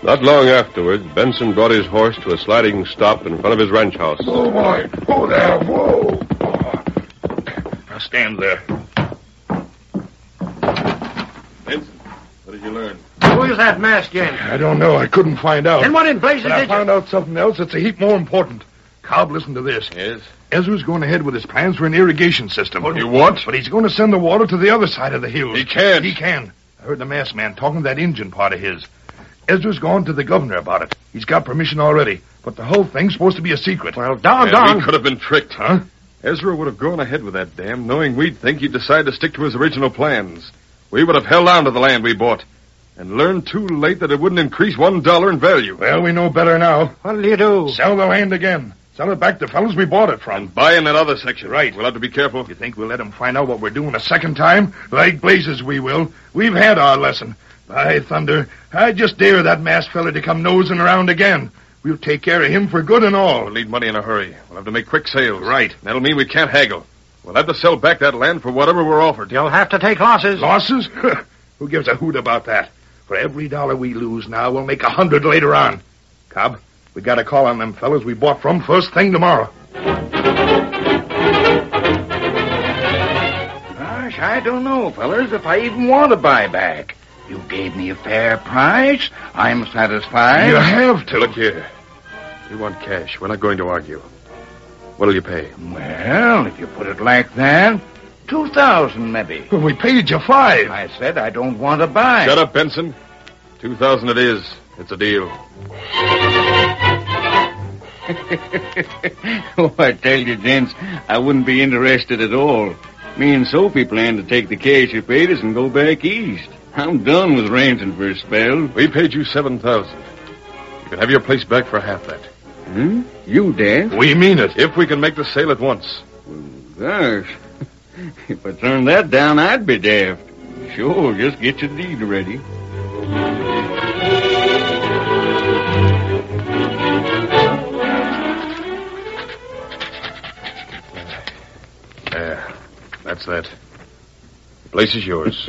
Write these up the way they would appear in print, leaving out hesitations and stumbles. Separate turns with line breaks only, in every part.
Not long afterwards, Benson brought his horse to a sliding stop in front of his ranch house.
Oh, boy. Oh, there. Whoa.
Now stand there.
Benson, what did you learn?
Who is that masked in?
I don't know. I couldn't find out.
And what in blazes
But I
did
found out something else that's a heap more important. Cobb, listen to this.
Yes?
Ezra's going ahead with his plans for an irrigation system.
You what?
But he's going to send the water to the other side of the hills.
He can't.
He can. I heard the masked man talking to that Injun part of his. Ezra's gone to the governor about it. He's got permission already. But the whole thing's supposed to be a secret.
Well, Don.
We could have been tricked.
Huh?
Ezra would have gone ahead with that dam, knowing we'd think he'd decide to stick to his original plans. We would have held on to the land we bought and learned too late that it wouldn't increase $1 in value.
Well, we know better now.
What'll you do?
Sell the land again. Sell it back to fellows we bought it from.
And buy in that other section.
Right.
We'll have to be careful.
You think we'll let them find out what we're doing a second time? Like blazes we will. We've had our lesson. By thunder, I just dare that masked fella to come nosing around again. We'll take care of him for good and all.
We'll need money in a hurry. We'll have to make quick sales.
Right.
That'll mean we can't haggle. We'll have to sell back that land for whatever we're offered.
You'll have to take losses.
Losses? Who gives a hoot about that? For every $1 we lose now, we'll make 100 later on. Cobb, we got to call on them fellas we bought from first thing tomorrow.
Gosh, I don't know, fellas, if I even want to buy back. You gave me a fair price. I'm satisfied.
You have to.
Look here. We want cash. We're not going to argue. What'll you pay?
Well, if you put it like that, 2,000 maybe.
Well, we paid you 5.
I said I don't want to buy.
Shut up, Benson. 2,000 it is. It's a deal.
Oh, I tell you, gents, I wouldn't be interested at all. Me and Sophie plan to take the cash you paid us and go back east. I'm done with ranching for a spell.
We paid you 7,000. You can have your place back for half that.
You, Dad?
We mean it.
If we can make the sale at once.
Gosh, if I turned that down, I'd be daft. Sure, just get your deed ready.
There. That's that. The place is yours.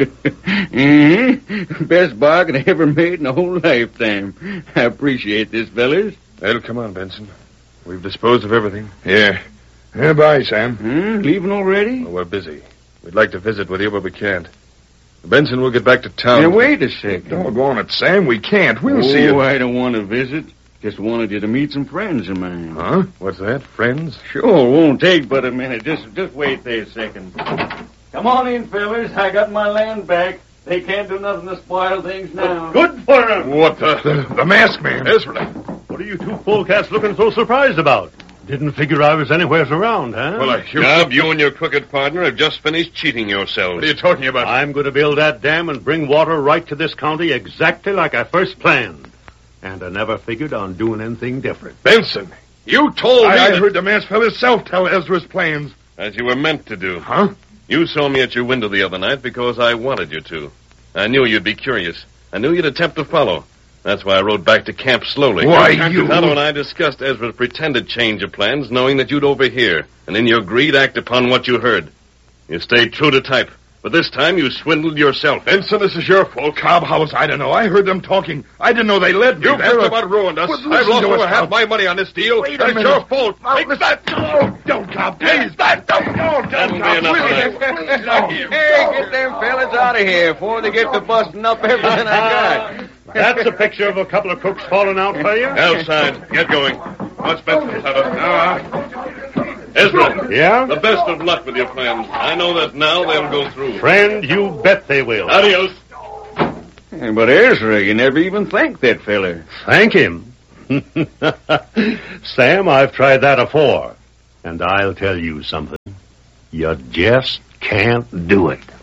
Best bargain I ever made in a whole lifetime. I appreciate this, fellas.
Well, come on, Benson. We've disposed of everything.
Yeah. Bye, Sam.
Leaving already?
Well, we're busy. We'd like to visit with you, but we can't. Benson, we'll get back to town.
Now, wait a second.
Doggone it, Sam. We can't. We'll see you.
Oh, I don't want to visit. Just wanted you to meet some friends of mine.
Huh? What's that? Friends?
Sure, won't take but a minute. Just wait there a second. Come on in, fellas. I got my land back. They can't do nothing to spoil things now.
Good for him.
What the...
The masked man.
Ezra.
What are you two polecats looking so surprised about? Didn't figure I was anywheres around, huh?
Well,
Cobb, you and your crooked partner have just finished cheating yourselves.
What are you talking about?
I'm going to build that dam and bring water right to this county exactly like I first planned. And I never figured on doing anything different.
Benson, you told me
I
that...
heard the masked fella himself tell Ezra's plans.
As you were meant to do.
Huh?
You saw me at your window the other night because I wanted you to. I knew you'd be curious. I knew you'd attempt to follow. That's why I rode back to camp slowly.
Why, you...
Tonto and I discussed Ezra's pretended change of plans, knowing that you'd overhear, and in your greed act upon what you heard. You stayed true to type, but this time you swindled yourself.
Benson, this is your fault.
Cobb House, I don't know. I heard them talking. I didn't know they led me.
You've just about ruined us.
Well, listen
I've lost
to us,
over half
Cobb.
my money on this deal.
Wait
and
a
it's
minute.
your fault.
Now,
Take
listen.
that.
Oh, don't, Cobb. Please. Don't,
That'll be enough tonight.
Hey, get them fellas out of here before they get to busting up everything I got.
That's a picture of a couple of crooks falling out for you.
Outside. Get going. What's best, Tonto? Ezra.
Yeah?
The best of luck with your plans. I know that now they'll go through.
Friend, you bet they will.
Adios.
But Ezra, you never even thanked that fella.
Thank him. Sam, I've tried that afore. And I'll tell you something. You just can't do it.